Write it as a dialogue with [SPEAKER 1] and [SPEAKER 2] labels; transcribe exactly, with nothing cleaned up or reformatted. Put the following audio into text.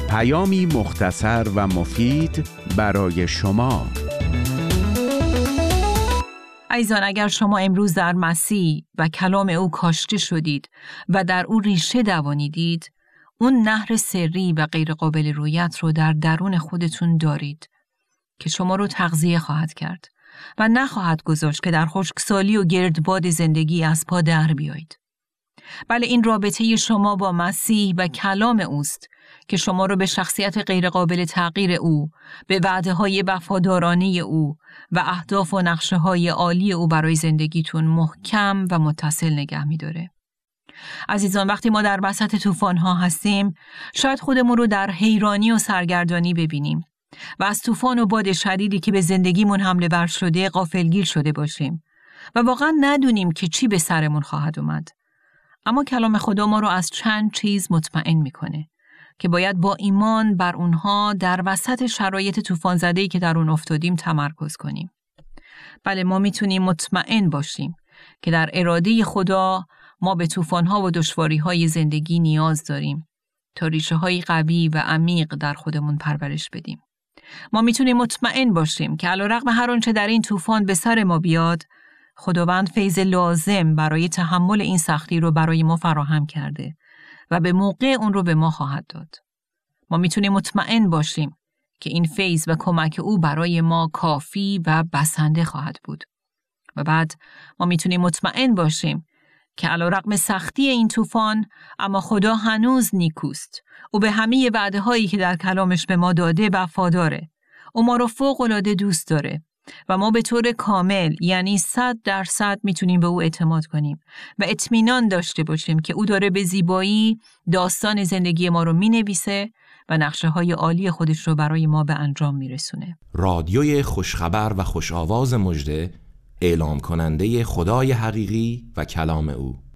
[SPEAKER 1] پیامی مختصر و مفید برای شما.
[SPEAKER 2] عزیزان، اگر شما امروز در مسیح و کلام او کاشته شدید و در او ریشه دوانیدید، اون نهر سری و غیر قابل رویت رو در درون خودتون دارید که شما رو تغذیه خواهد کرد و نخواهد گذاشت که در خشکسالی و گردباد زندگی از پا در بیایید. بله، این رابطه شما با مسیح و کلام اوست که شما رو به شخصیت غیر قابل تغییر او، به وعده های وفادارانه او و اهداف و نقشه های عالی او برای زندگیتون محکم و متصل نگه می داره. عزیزان، وقتی ما در وسط طوفان ها هستیم، شاید خودمون رو در حیرانی و سرگردانی ببینیم و از طوفان و باد شدیدی که به زندگیمون حمله ور شده غافلگیر شده باشیم و واقعا ندونیم که چی به سرمون خواهد اومد. اما کلام خدا ما رو از چند چیز مطمئن میکنه که باید با ایمان بر اونها در وسط شرایط طوفان زده‌ای که در اون افتادیم تمرکز کنیم. بله، ما میتونیم مطمئن باشیم که در اراده خدا ما به طوفان‌ها و دشواری‌های زندگی نیاز داریم تا ریشه‌های قوی و عمیق در خودمون پرورش بدیم. ما میتونیم مطمئن باشیم که علیرغم هر آنچه در این طوفان به سر ما بیاد، خداوند فیض لازم برای تحمل این سختی رو برای ما فراهم کرده و به موقع اون رو به ما خواهد داد. ما میتونیم مطمئن باشیم که این فیض و کمک او برای ما کافی و بسنده خواهد بود. و بعد ما میتونیم مطمئن باشیم که علیرغم سختی این طوفان، اما خدا هنوز نیکوست. او به همه وعده هایی که در کلامش به ما داده وفاداره. او ما رو فوق العاده دوست داره و ما به طور کامل، یعنی صد درصد میتونیم به او اعتماد کنیم و اطمینان داشته باشیم که او داره به زیبایی داستان زندگی ما رو مینویسه و نقشه های عالی خودش رو برای ما به انجام میرسونه.
[SPEAKER 3] رادیوی خوشخبر و خوش آواز مژده، اعلام کننده خدای حقیقی و کلام او.